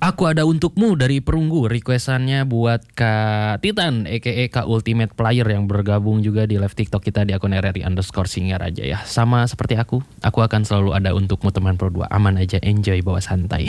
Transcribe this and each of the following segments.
Aku ada untukmu dari Perunggu. Requestannya buat Kak Titan aka Kak Ultimate Player yang bergabung juga di live TikTok kita di akun RRI_Singaraja ya. Sama seperti aku akan selalu ada untukmu teman Pro 2. Aman aja, enjoy, bawa santai.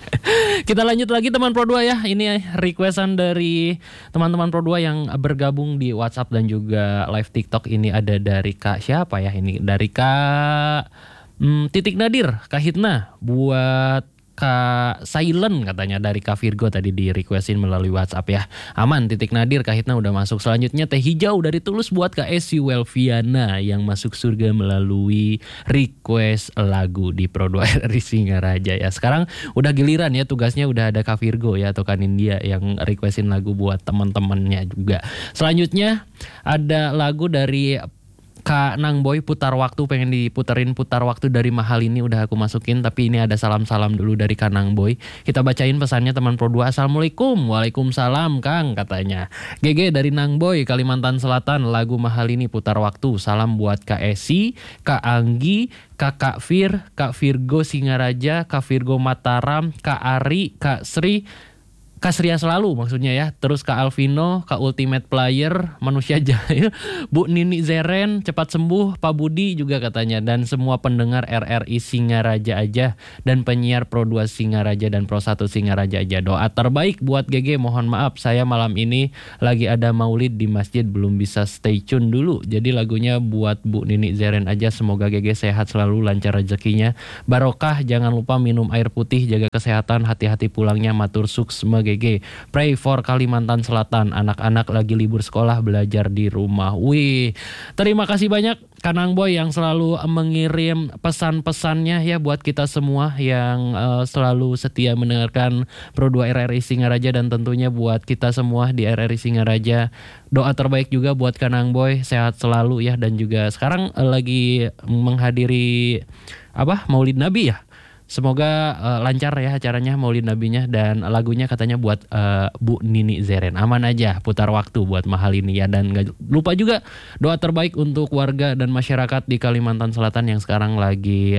Kita lanjut lagi teman Pro 2 ya. Ini requestan dari teman-teman Pro 2 yang bergabung di WhatsApp dan juga live TikTok. Ini ada dari Kak siapa ya ini? Dari Kak Titik Nadir, Kak Hitna, buat Kak Silent katanya dari Kak Virgo tadi di requestin melalui WhatsApp ya. Aman, Titik Nadir, Kak Hitna udah masuk. Selanjutnya Teh Hijau dari Tulus buat Kak Esi Welviana yang masuk surga melalui request lagu di Pro 2 RRI Singaraja ya. Sekarang udah giliran ya, tugasnya udah ada Kak Virgo ya atau Kak Nindya yang requestin lagu buat teman-temannya juga. Selanjutnya ada lagu dari Kak Nangboy, Putar Waktu, pengen diputerin Putar Waktu dari Mahal ini udah aku masukin, tapi ini ada salam-salam dulu dari Kak Nangboy. Kita bacain pesannya teman Pro 2. Assalamualaikum. Waalaikumsalam Kang katanya. GG dari Nangboy, Kalimantan Selatan, lagu Mahal ini Putar Waktu. Salam buat Kak Esi, Kak Anggi, Kak Fir, Kak Virgo Singaraja, Kak Virgo Mataram, Kak Ari, Kak Sri, Kak Sria selalu maksudnya ya. Terus Kak Alvino, Kak Ultimate Player, Manusia Jahil, Bu Nini Zeren, cepat sembuh, Pak Budi juga katanya. Dan semua pendengar RRI Singaraja aja. Dan penyiar Pro 2 Singaraja dan Pro 1 Singaraja aja. Doa terbaik buat GG, mohon maaf saya malam ini lagi ada maulid di masjid, belum bisa stay tune dulu. Jadi lagunya buat Bu Nini Zeren aja. Semoga GG sehat selalu, lancar rezekinya, barokah, jangan lupa minum air putih, jaga kesehatan, hati-hati pulangnya, matur suksma GG. Pray for Kalimantan Selatan, anak-anak lagi libur sekolah belajar di rumah. Wih, terima kasih banyak Kanang Boy yang selalu mengirim pesan-pesannya ya buat kita semua yang selalu setia mendengarkan Pro 2 RRI Singaraja, dan tentunya buat kita semua di RRI Singaraja. Doa terbaik juga buat Kanang Boy, sehat selalu ya, dan juga sekarang lagi menghadiri Maulid Nabi ya. Semoga lancar ya acaranya Maulid Nabinya, dan lagunya katanya buat Bu Nini Zeren. Aman aja, Putar Waktu buat Mahal ini ya. Dan gak lupa juga doa terbaik untuk warga dan masyarakat di Kalimantan Selatan yang sekarang lagi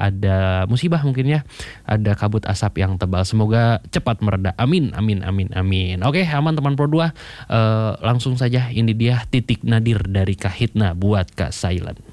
ada musibah mungkin ya. Ada kabut asap yang tebal. Semoga cepat mereda. Amin, amin, amin, amin. Oke, aman teman Pro 2. Langsung saja ini dia Titik Nadir dari Kak Hitna buat Kak Silent.